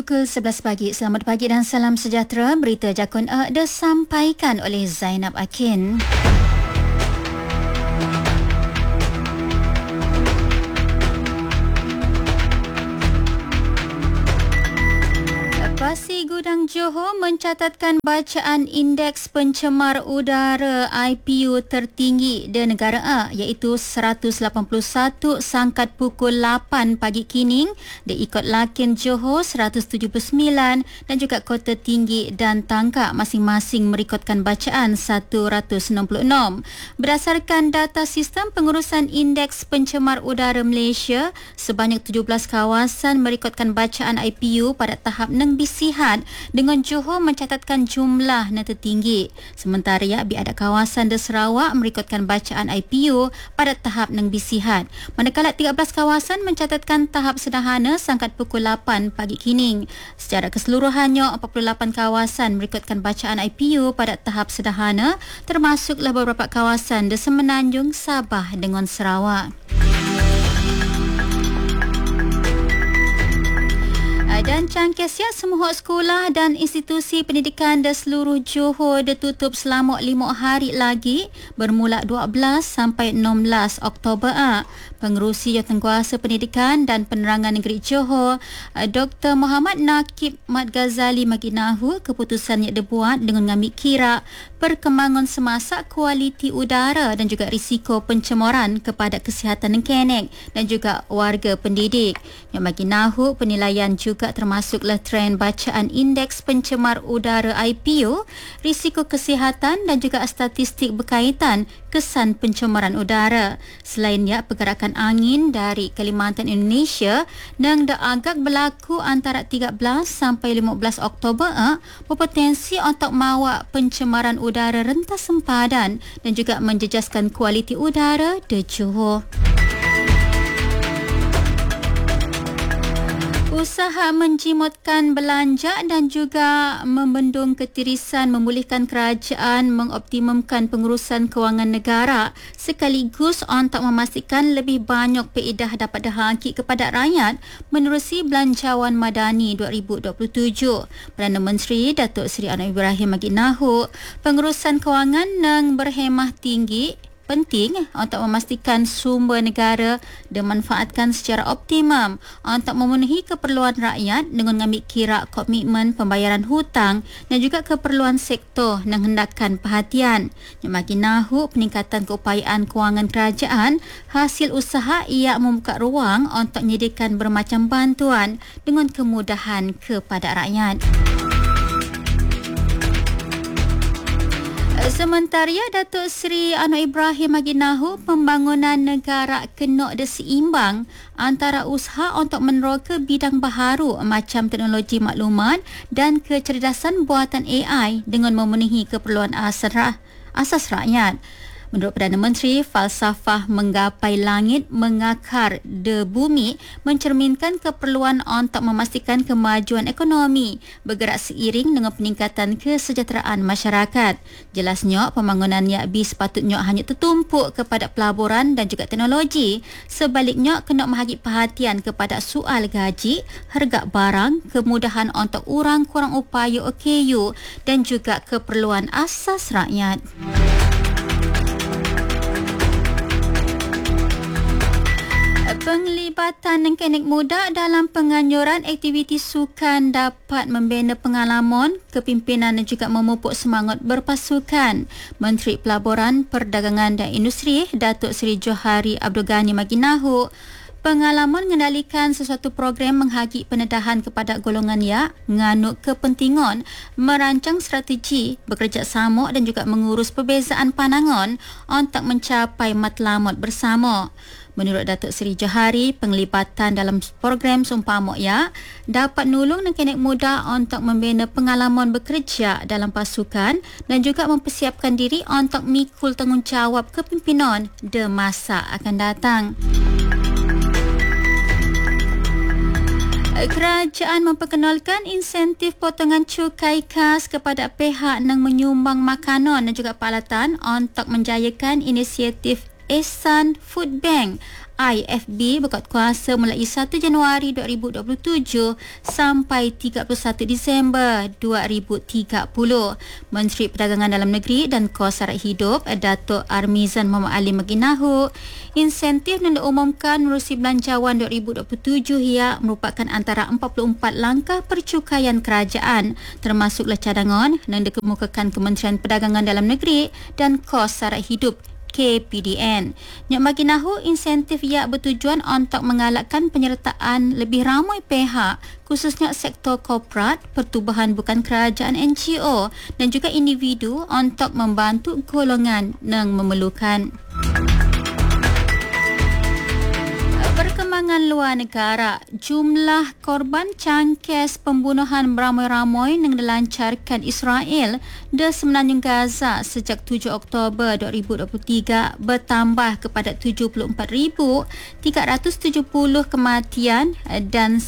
Pukul 11 pagi. Selamat pagi dan salam sejahtera. Berita Jakun disampaikan oleh Zainab Akin. Basi Gudang Johor mencatatkan bacaan indeks pencemar udara IPU tertinggi di negara A iaitu 181 sangkat pukul 8 pagi Kining, diikut Lakin Johor 179 dan juga Kota Tinggi dan Tangkak masing-masing merekodkan bacaan 166. Berdasarkan data sistem pengurusan indeks pencemar udara Malaysia, sebanyak 17 kawasan merekodkan bacaan IPU pada tahap nembisihat dengan Johor mencatatkan jumlah yang tertinggi. Sementara ada kawasan di Sarawak merekodkan bacaan IPU pada tahap nembisihat. Manakala 13 kawasan mencatatkan tahap sederhana sangkat pukul 8 pagi Kining. Secara keseluruhannya, 48 kawasan merekodkan bacaan IPU pada tahap sederhana, termasuklah beberapa kawasan di Semenanjung, Sabah dengan Sarawak. Dan cangkir siap semua sekolah dan institusi pendidikan di seluruh Johor ditutup selama 5 hari lagi bermula 12 sampai 16 Oktober. Pengerusi Jawatankuasa Pendidikan dan Penerangan Negeri Johor, Dr. Muhammad Nakib Mat Ghazali maginahu keputusan yang dibuat dengan mengambil kira perkembangan semasa kualiti udara dan juga risiko pencemaran kepada kesihatan nengkenek dan juga warga pendidik. Yang maginahu penilaian juga termasuklah trend bacaan indeks pencemar udara IPU, risiko kesihatan dan juga statistik berkaitan kesan pencemaran udara. Selainnya, pergerakan angin dari Kalimantan Indonesia yang agak berlaku antara 13 sampai 15 Oktober berpotensi untuk mawa pencemaran udara rentas sempadan dan juga menjejaskan kualiti udara di Johor. Usaha menjimutkan belanja dan juga membendung ketirisan memulihkan kerajaan mengoptimumkan pengurusan kewangan negara sekaligus untuk memastikan lebih banyak faedah dapat dihaki kepada rakyat menerusi Belanjawan Madani 2027. Perdana Menteri Datuk Seri Anwar Ibrahim maginahu pengurusan kewangan yang berhemah tinggi penting untuk memastikan sumber negara dimanfaatkan secara optimum untuk memenuhi keperluan rakyat dengan mengambil kira komitmen pembayaran hutang dan juga keperluan sektor yang hendakkan perhatian. Yang maginahu peningkatan keupayaan kewangan kerajaan hasil usaha ia membuka ruang untuk menyediakan bermacam bantuan dengan kemudahan kepada rakyat. Sementara Datuk Seri Anwar Ibrahim maginahu pembangunan negara kena diseimbang antara usaha untuk meneroka bidang baharu macam teknologi maklumat dan kecerdasan buatan AI dengan memenuhi keperluan asas rakyat. Menurut Perdana Menteri, falsafah menggapai langit mengakar di bumi mencerminkan keperluan untuk memastikan kemajuan ekonomi bergerak seiring dengan peningkatan kesejahteraan masyarakat. Jelasnya, pembangunan YABI sepatutnya hanya tertumpuk kepada pelaburan dan juga teknologi. Sebaliknya, kena memberi perhatian kepada soal gaji, harga barang, kemudahan untuk orang kurang upaya OKU dan juga keperluan asas rakyat. Penglibatan nengkenek muda dalam penganjuran aktiviti sukan dapat membina pengalaman, kepimpinan dan juga memupuk semangat berpasukan. Menteri Pelaburan, Perdagangan dan Industri, Datuk Seri Johari Abdul Ghani maginahu pengalaman mengendalikan sesuatu program menghagi pendedahan kepada golongan nganut kepentingan, merancang strategi, bekerjasama dan juga mengurus perbezaan pandangan untuk mencapai matlamat bersama. Menurut Datuk Seri Johari, penglibatan dalam program seumpama dapat menolong nengkenek muda untuk membina pengalaman bekerja dalam pasukan dan juga mempersiapkan diri untuk mikul tanggungjawab kepimpinan di masa akan datang. Kerajaan memperkenalkan insentif potongan cukai khas kepada pihak yang menyumbang makanan dan juga peralatan untuk menjayakan inisiatif Ehsan Food Bank IFB berkuat kuasa mulai 1 Januari 2027 sampai 31 Disember 2030. Menteri Perdagangan Dalam Negeri dan Kos Syarat Hidup Datuk Armizan Muhammad Ali Maginahu, insentif yang diumumkan menerusi Belanjawan 2027 ia merupakan antara 44 langkah percukaian kerajaan termasuklah cadangan yang dikemukakan Kementerian Perdagangan Dalam Negeri dan Kos Syarat Hidup KPDN. Nyok Maginahu, insentif ia bertujuan untuk mengalakkan penyertaan lebih ramai pihak, khususnya sektor korporat, pertubuhan bukan kerajaan NGO dan juga individu untuk membantu golongan yang memerlukan. Perkembangan luar negara, jumlah korban cangkes pembunuhan beramai-ramai yang dilancarkan Israel di Semenanjung Gaza sejak 7 Oktober 2023 bertambah kepada 74,370 kematian dan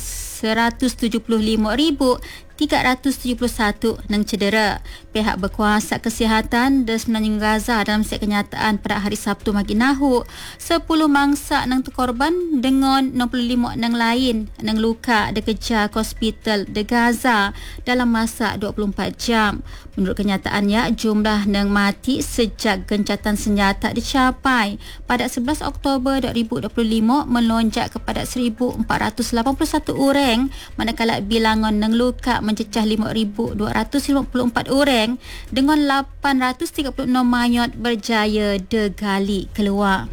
175,371 yang cedera. Pihak berkuasa kesihatan di Semenanjung Gaza dalam set kenyataan pada hari Sabtu Maginahu 10 mangsa yang terkorban dengan 65 yang lain yang luka dikejar ke hospital di Gaza dalam masa 24 jam. Menurut kenyataannya, jumlah yang mati sejak gencatan senjata dicapai pada 11 Oktober 2025 melonjak kepada 1,481 orang, manakala bilangan yang luka mencecah 5,254 orang dengan 836 mayat berjaya digali keluar.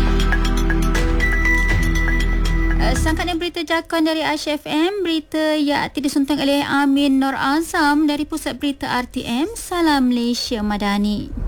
Sangkanya berita jakon dari Aisyah FM, berita yang disuntang oleh Amin Nur Azam dari Pusat Berita RTM. Salam Malaysia Madani.